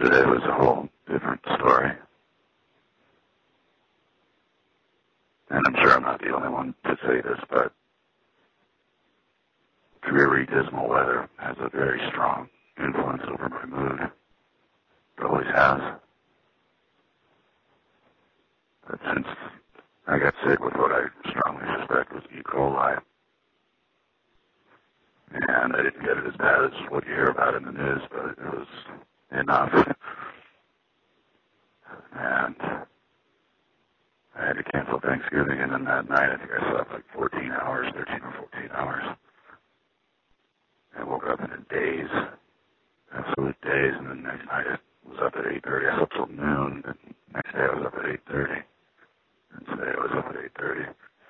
Yesterday was a whole different story. And I'm sure I'm not the only one to say this, but dreary, dismal weather has a very strong influence over my mood. It always has. But since I got sick with what I strongly suspect was E. coli, and I didn't get it as bad as what you hear about in the news, but it was enough. And I had to cancel Thanksgiving, and then that night I think I slept like 13 or 14 hours. I woke up in a daze, absolute daze, and then next night I was up at 8:30. I slept till noon, and next day I was up at 8:30. And today I was up at 8:30.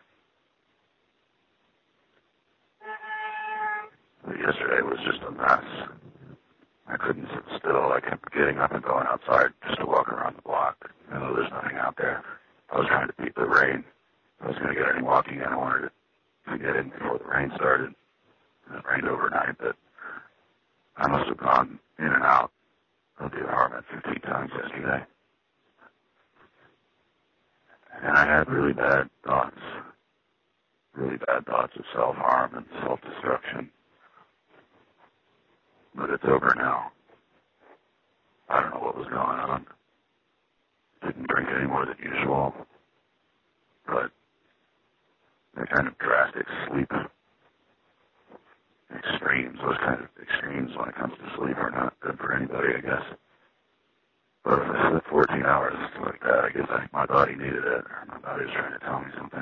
But yesterday was just a mess. I couldn't sit still. I kept getting up and going outside just to walk around the block. I know there's nothing out there. I was trying to beat the rain. I was going to get any walking in. I wanted to get in before the rain started. And it rained overnight, but I must have gone in and out of the apartment 15 times yesterday. And I had really bad thoughts of self-harm and self-destruction. But it's over now. I don't know what was going on. Didn't drink any more than usual. But the kind of drastic sleep extremes, those kind of extremes when it comes to sleep are not good for anybody, I guess. But if I slept 14 hours like that, I guess my body needed it, or my body was trying to tell me something.